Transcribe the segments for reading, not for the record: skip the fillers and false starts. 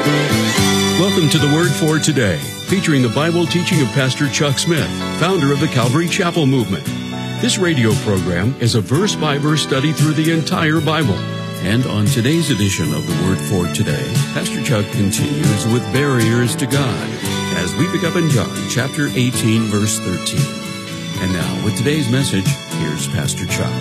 Welcome to the Word for Today, featuring the Bible teaching of Pastor Chuck Smith, founder of the Calvary Chapel Movement. This radio program is a verse-by-verse study through the entire Bible. And on today's edition of the Word for Today, Pastor Chuck continues with barriers to God as we pick up in John chapter 18, verse 13. And now, with today's message, here's Pastor Chuck.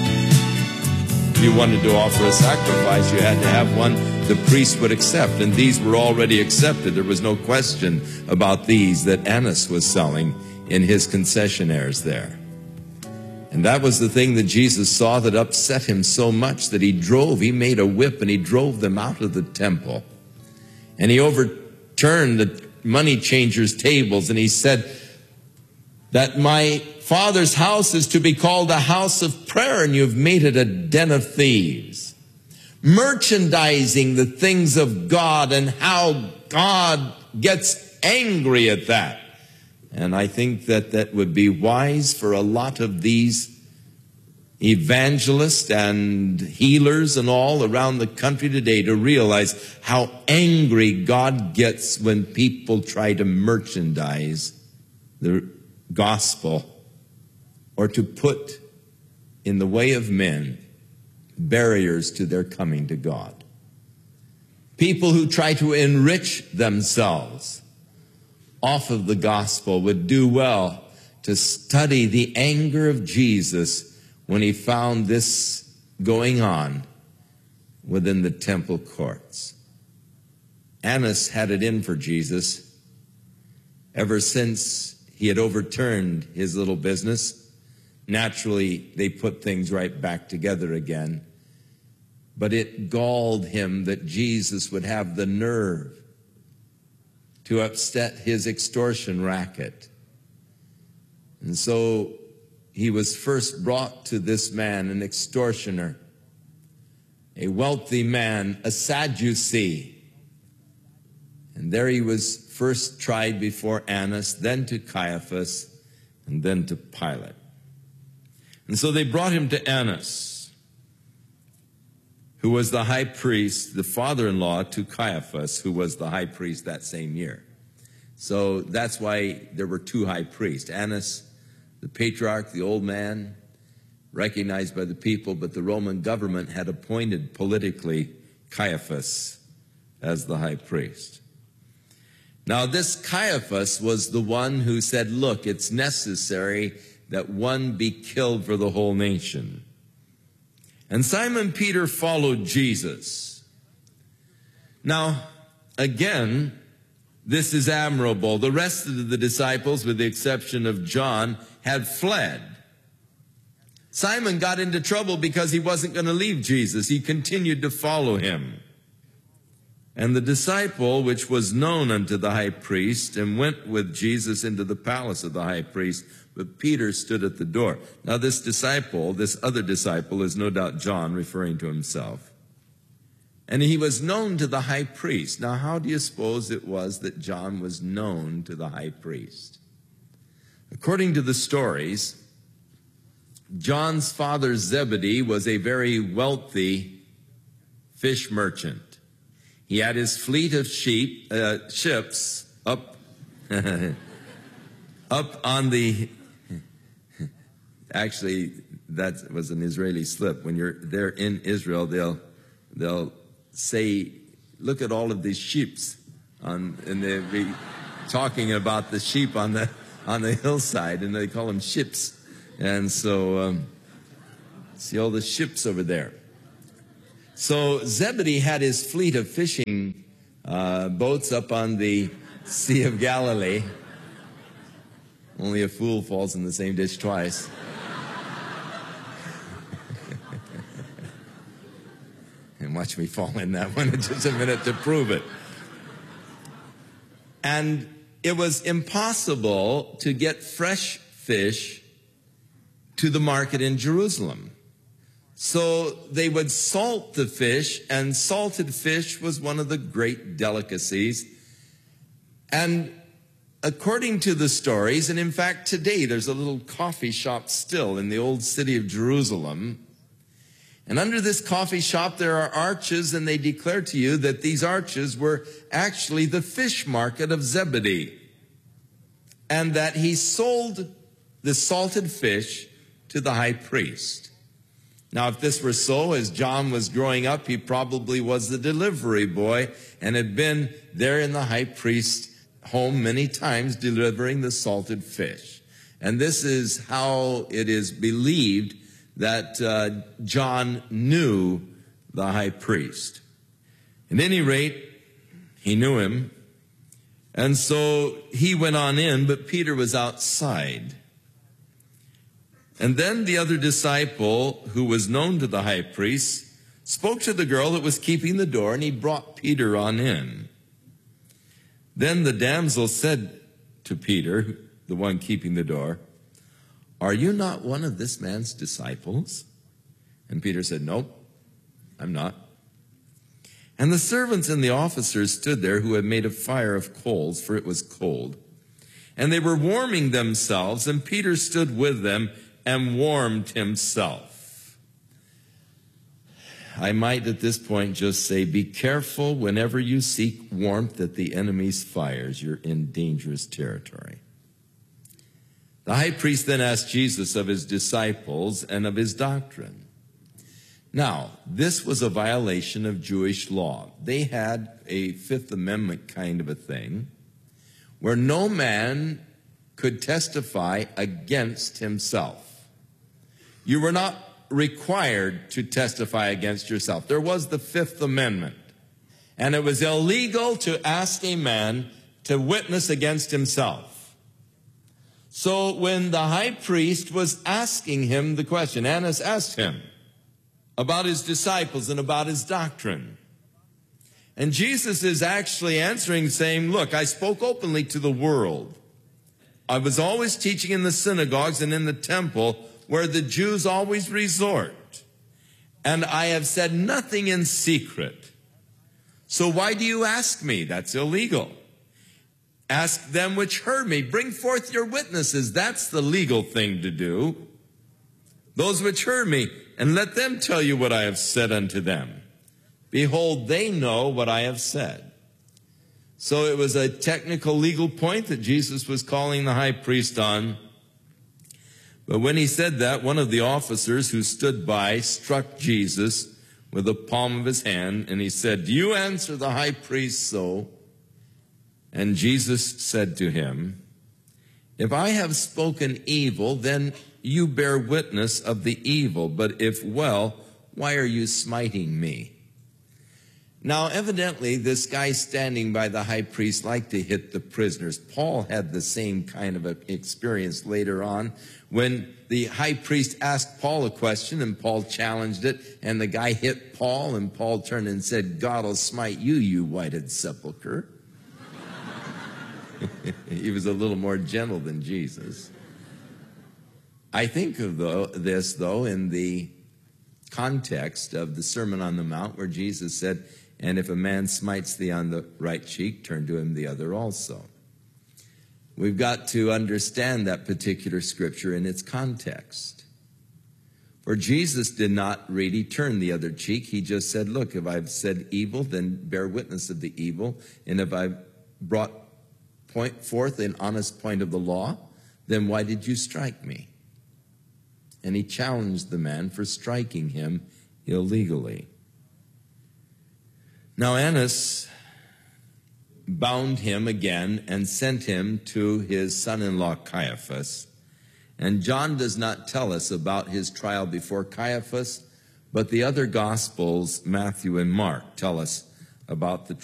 If you wanted to offer a sacrifice, you had to have one the priest would accept, and these were already accepted. There was no question about these that Annas was selling in his concessionaires there. And that was the thing that Jesus saw that upset him so much that he made a whip and he drove them out of the temple. And he overturned the money changers' tables, and he said that my Father's house is to be called a house of prayer, and you've made it a den of thieves. Merchandising the things of God and how God gets angry at that. And I think that that would be wise for a lot of these evangelists and healers and all around the country today to realize how angry God gets when people try to merchandise the gospel or to put in the way of men barriers to their coming to God. People who try to enrich themselves off of the gospel would do well to study the anger of Jesus when he found this going on within the temple courts. Annas had it in for Jesus ever since he had overturned his little business. Naturally, they put things right back together again. But it galled him that Jesus would have the nerve to upset his extortion racket. And so he was first brought to this man, an extortioner, a wealthy man, a Sadducee. And there he was first tried before Annas, then to Caiaphas, and then to Pilate. And so they brought him to Annas, who was the high priest, the father-in-law to Caiaphas, who was the high priest that same year. So that's why there were two high priests. Annas, the patriarch, the old man, recognized by the people, but the Roman government had appointed politically Caiaphas as the high priest. Now this Caiaphas was the one who said, look, it's necessary that one be killed for the whole nation. And Simon Peter followed Jesus. Now, again, this is admirable. The rest of the disciples, with the exception of John, had fled. Simon got into trouble because he wasn't going to leave Jesus. He continued to follow him. And the disciple, which was known unto the high priest, and went with Jesus into the palace of the high priest, but Peter stood at the door. Now this other disciple, is no doubt John, referring to himself. And he was known to the high priest. Now how do you suppose it was that John was known to the high priest? According to the stories, John's father Zebedee was a very wealthy fish merchant. He had his fleet of ships up on the... Actually, that was an Israeli slip. When you're there in Israel, they'll say, look at all of these sheeps, and they'll be talking about the sheep on the hillside, and they call them ships. And so, see all the ships over there. So Zebedee had his fleet of fishing boats up on the Sea of Galilee. Only a fool falls in the same ditch twice. And watch me fall in that one in just a minute to prove it. And it was impossible to get fresh fish to the market in Jerusalem. So they would salt the fish, and salted fish was one of the great delicacies. And according to the stories, and in fact today there's a little coffee shop still in the old city of Jerusalem, And under this coffee shop there are arches, and they declare to you that these arches were actually the fish market of Zebedee, and that he sold the salted fish to the high priest. Now, if this were so, as John was growing up, he probably was the delivery boy and had been there in the high priest's home many times delivering the salted fish. And this is how it is believed that John knew the high priest. At any rate, he knew him. And so he went on in, but Peter was outside. And then the other disciple, who was known to the high priest, spoke to the girl that was keeping the door, and he brought Peter on in. Then the damsel said to Peter, the one keeping the door, "Are you not one of this man's disciples?" And Peter said, "Nope, I'm not." And the servants and the officers stood there, who had made a fire of coals, for it was cold. And they were warming themselves, and Peter stood with them and warmed himself. I might at this point just say, be careful whenever you seek warmth at the enemy's fires. You're in dangerous territory. The high priest then asked Jesus of his disciples and of his doctrine. Now, this was a violation of Jewish law. They had a Fifth Amendment kind of a thing where no man could testify against himself. You were not required to testify against yourself. There was the Fifth Amendment, and it was illegal to ask a man to witness against himself. So when the high priest was asking him the question, Annas asked him about his disciples and about his doctrine. And Jesus is actually answering, saying, look, I spoke openly to the world. I was always teaching in the synagogues and in the temple where the Jews always resort. And I have said nothing in secret. So why do you ask me? That's illegal. Ask them which heard me. Bring forth your witnesses. That's the legal thing to do. Those which heard me, and let them tell you what I have said unto them. Behold, they know what I have said. So it was a technical legal point that Jesus was calling the high priest on. But when he said that, one of the officers who stood by struck Jesus with the palm of his hand, and he said, do you answer the high priest so? And Jesus said to him, if I have spoken evil, then you bear witness of the evil. But if well, why are you smiting me? Now, evidently, this guy standing by the high priest liked to hit the prisoners. Paul had the same kind of experience later on when the high priest asked Paul a question and Paul challenged it, and the guy hit Paul, and Paul turned and said, God will smite you, you whited sepulcher. He was a little more gentle than Jesus. I think of this, though, in the context of the Sermon on the Mount, where Jesus said, and if a man smites thee on the right cheek, turn to him the other also. We've got to understand that particular scripture in its context. For Jesus did not really turn the other cheek. He just said, look, if I've said evil, then bear witness of the evil. And if I've brought forth an honest point of the law, then why did you strike me? And he challenged the man for striking him illegally. Now Annas bound him again and sent him to his son-in-law Caiaphas. And John does not tell us about his trial before Caiaphas, but the other Gospels, Matthew and Mark, tell us about the